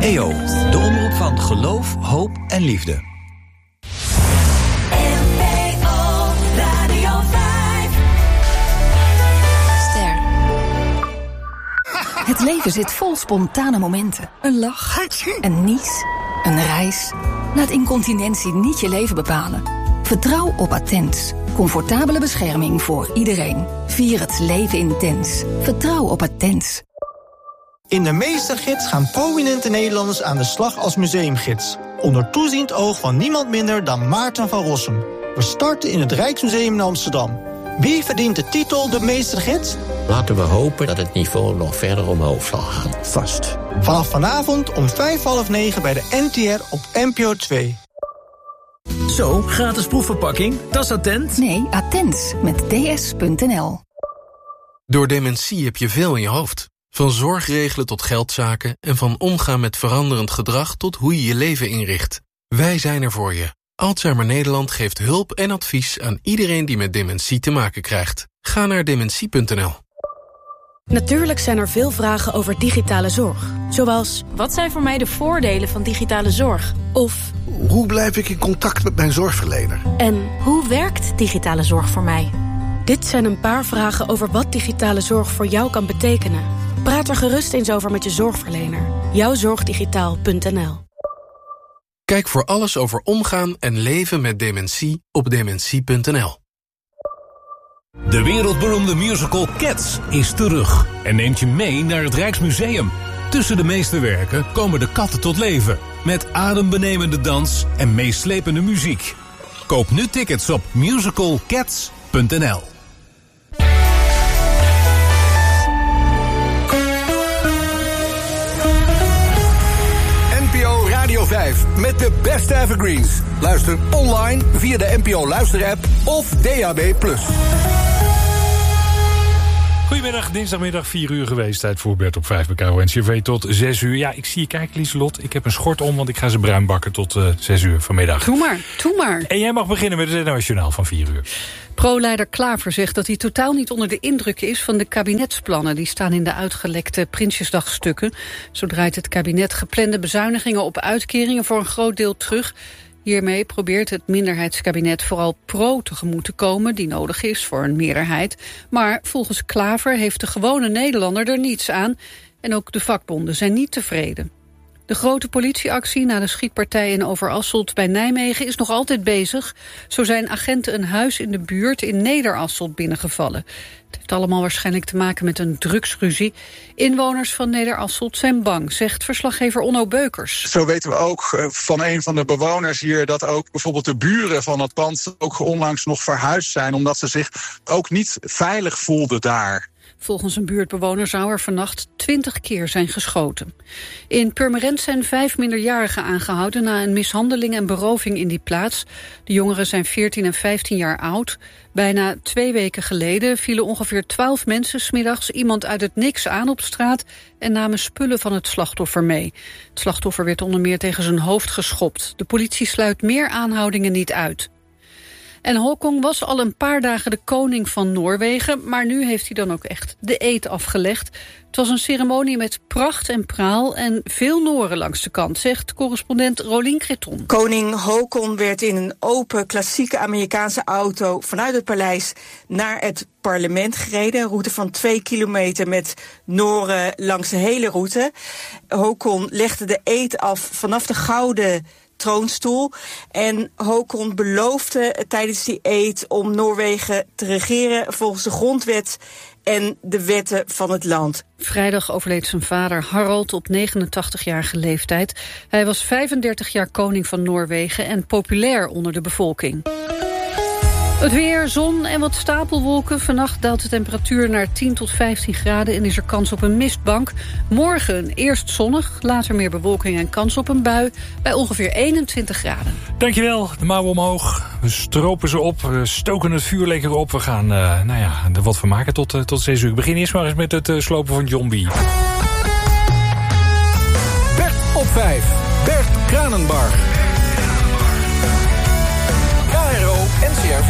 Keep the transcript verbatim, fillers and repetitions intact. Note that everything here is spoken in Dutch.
E O, de omroep van geloof, hoop en liefde. Het leven zit vol spontane momenten. Een lach, een nies, een reis. Laat incontinentie niet je leven bepalen. Vertrouw op Attens. Comfortabele bescherming voor iedereen. Vier het leven intens. Vertrouw op Attens. In de Meestergids gaan prominente Nederlanders aan de slag als museumgids. Onder toeziend oog van niemand minder dan Maarten van Rossum. We starten in het Rijksmuseum in Amsterdam. Wie verdient de titel de Meestergids? Laten we hopen dat het niveau nog verder omhoog zal gaan. Vast. Vanaf vanavond om vijf half negen bij de N T R op N P O twee. Zo, gratis proefverpakking, dat is Attent. Nee, Attens, met D S punt N L. Door dementie heb je veel in je hoofd. Van zorgregelen tot geldzaken en van omgaan met veranderend gedrag tot hoe je je leven inricht. Wij zijn er voor je. Alzheimer Nederland geeft hulp en advies aan iedereen die met dementie te maken krijgt. Ga naar dementie punt N L. Natuurlijk zijn er veel vragen over digitale zorg. Zoals, wat zijn voor mij de voordelen van digitale zorg? Of, hoe blijf ik in contact met mijn zorgverlener? En hoe werkt digitale zorg voor mij? Dit zijn een paar vragen over wat digitale zorg voor jou kan betekenen. Praat er gerust eens over met je zorgverlener. jouwzorgdigitaal punt N L. Kijk voor alles over omgaan en leven met dementie op dementie punt N L. De wereldberoemde musical Cats is terug en neemt je mee naar het Rijksmuseum. Tussen de meesterwerken komen de katten tot leven, met adembenemende dans en meeslepende muziek. Koop nu tickets op musical cats punt N L. N P O Radio vijf met de beste evergreens. Luister online via de N P O Luisterapp of D A B plus. Goedemiddag, dinsdagmiddag vier uur geweest. Tijd voor Bert op vijf bij K O N C R V tot zes uur. Ja, ik zie je kijken, Lieselot. Ik heb een schort om, want ik ga ze bruin bakken tot uh, zes uur vanmiddag. Doe maar, doe maar. En jij mag beginnen met het N O S Journaal van vier uur. Pro-leider Klaver zegt dat hij totaal niet onder de indruk is van de kabinetsplannen. Die staan in de uitgelekte Prinsjesdagstukken. Zo draait het kabinet geplande bezuinigingen op uitkeringen voor een groot deel terug. Hiermee probeert het minderheidskabinet vooral pro tegemoet te komen, die nodig is voor een meerderheid. Maar volgens Klaver heeft de gewone Nederlander er niets aan. En ook de vakbonden zijn niet tevreden. De grote politieactie na de schietpartij in Overasselt bij Nijmegen is nog altijd bezig. Zo zijn agenten een huis in de buurt in Nederasselt binnengevallen. Het heeft allemaal waarschijnlijk te maken met een drugsruzie. Inwoners van Nederasselt zijn bang, zegt verslaggever Onno Beukers. Zo weten we ook van een van de bewoners hier dat ook bijvoorbeeld de buren van het pand ook onlangs nog verhuisd zijn, omdat ze zich ook niet veilig voelden daar. Volgens een buurtbewoner zou er vannacht twintig keer zijn geschoten. In Purmerend zijn vijf minderjarigen aangehouden na een mishandeling en beroving in die plaats. De jongeren zijn veertien en vijftien jaar oud. Bijna twee weken geleden vielen ongeveer twaalf mensen 's middags iemand uit het niks aan op straat en namen spullen van het slachtoffer mee. Het slachtoffer werd onder meer tegen zijn hoofd geschopt. De politie sluit meer aanhoudingen niet uit. En Håkon was al een paar dagen de koning van Noorwegen, maar nu heeft hij dan ook echt de eed afgelegd. Het was een ceremonie met pracht en praal en veel Noren langs de kant, zegt correspondent Rolien Creton. Koning Håkon werd in een open, klassieke Amerikaanse auto vanuit het paleis naar het parlement gereden. Een route van twee kilometer met Noren langs de hele route. Håkon legde de eed af vanaf de gouden troonstoel. En Håkon beloofde tijdens die eed om Noorwegen te regeren volgens de grondwet en de wetten van het land. Vrijdag overleed zijn vader Harald op negenentachtigjarige leeftijd. Hij was vijfendertig jaar koning van Noorwegen en populair onder de bevolking. Het weer, zon en wat stapelwolken. Vannacht daalt de temperatuur naar tien tot vijftien graden en is er kans op een mistbank. Morgen eerst zonnig, later meer bewolking en kans op een bui bij ongeveer eenentwintig graden. Dankjewel, de mouwen omhoog. We stropen ze op, we stoken het vuur lekker op. We gaan uh, nou ja, er wat van maken tot, uh, tot zes uur. Ik begin eerst maar eens met het uh, slopen van John B. Bert op vijf, Bert Kranenbarg. K R O N C R V.